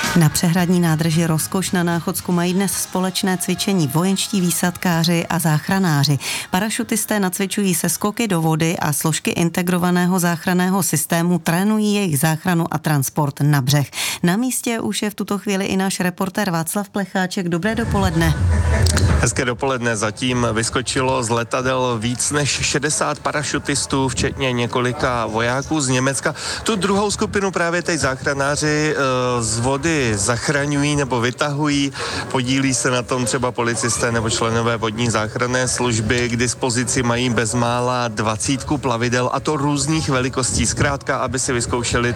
Na přehradní nádrži Rozkoš na Náchodsku mají dnes společné cvičení vojenští výsadkáři a záchranáři. Parašutisté nacvičují se skoky do vody a složky integrovaného záchranného systému trénují jejich záchranu a transport na břeh. Na místě už je v tuto chvíli i náš reportér Václav Plecháček. Dobré dopoledne. Hezké dopoledne. Zatím vyskočilo z letadel víc než 60 parašutistů, včetně několika vojáků z Německa. Tu druhou skupinu právě teď záchranáři z vody zachraňují nebo vytahují. Podílí se na tom třeba policisté nebo členové vodní záchranné služby. K dispozici mají bezmála 20 plavidel, a to různých velikostí. Zkrátka, aby si vyzkoušeli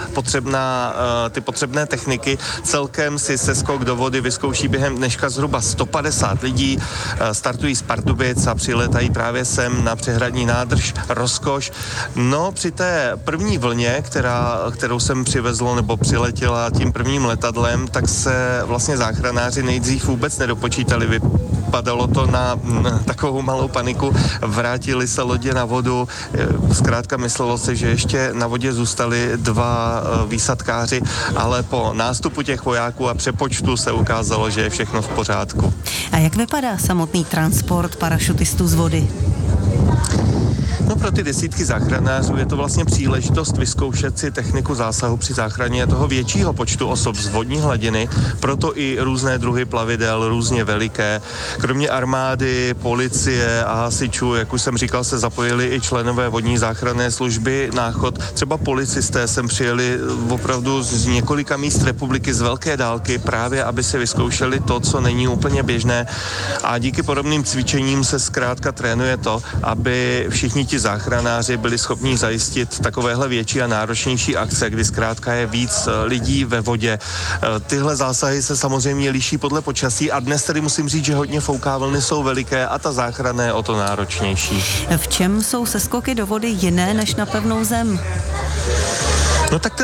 ty potřebné techniky. Celkem si seskok do vody vyzkouší během dneška zhruba 150 lidí. Startují z Pardubic a přiletají právě sem na přehradní nádrž Rozkoš. No, při té první vlně, kterou jsem přivezl nebo přiletěla tím prvním letadlem, tak se vlastně záchranáři nejdřív vůbec nedopočítali. Vypadalo to na takovou malou paniku. Vrátili se lodě na vodu. Zkrátka myslelo se, že ještě na vodě zůstali 2 výsadkáři, ale po nástupu těch vojáků a přepočtu se ukázalo, že je všechno v pořádku. A jak vypadá samotný transport parašutistů z vody? No, pro ty desítky záchranářů je to vlastně příležitost vyzkoušet si techniku zásahu při záchraně toho většího počtu osob z vodní hladiny, proto i různé druhy plavidel, různě veliké. Kromě armády, policie a hasičů, jak už jsem říkal, se zapojili i členové vodní záchranné služby Náchod. Třeba policisté sem přijeli opravdu z několika míst republiky z velké dálky, právě aby si vyzkoušeli to, co není úplně běžné. A díky podobným cvičením se zkrátka trénuje to, aby všichni ti záchranáři byli schopni zajistit takovéhle větší a náročnější akce, kdy zkrátka je víc lidí ve vodě. Tyhle zásahy se samozřejmě liší podle počasí a dnes tedy musím říct, že hodně fouká, vlny jsou veliké a ta záchrana je o to náročnější. V čem jsou seskoky do vody jiné než na pevnou zem? No tak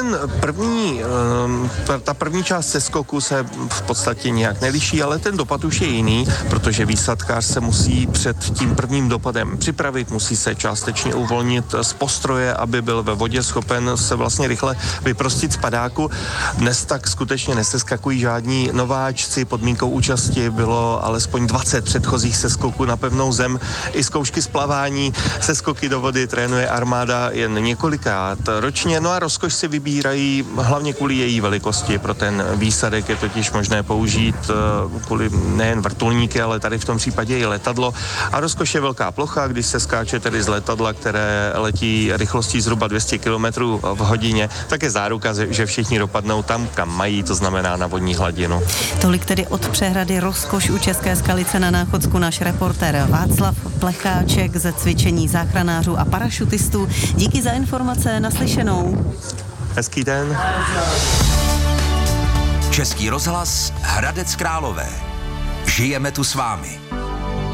ta první část seskoku se v podstatě nějak neliší, ale ten dopad už je jiný, protože výsadkář se musí před tím prvním dopadem připravit, musí se částečně uvolnit z postroje, aby byl ve vodě schopen se vlastně rychle vyprostit z padáku. Dnes tak skutečně neseskakují žádní nováčci, podmínkou účasti bylo alespoň 20 předchozích seskoků na pevnou zem. I zkoušky z plavání, seskoky do vody trénuje armáda jen několikrát ročně, no a Rozkoš si vybírají hlavně kvůli její velikosti. Pro ten výsadek je totiž možné použít kvůli nejen vrtulníky, ale tady v tom případě i letadlo. A Rozkoš je velká plocha, když se skáče tedy z letadla, které letí rychlostí zhruba 200 km v hodině, tak je záruka, že všichni dopadnou tam, kam mají, to znamená na vodní hladinu. Tolik tedy od přehrady Rozkoš u České Skalice na Náchodsku náš reportér Václav Plecháček ze cvičení záchranářů a parašutistů. Díky za informace, naslyšenou. Hezký den. Český rozhlas Hradec Králové. Žijeme tu s vámi.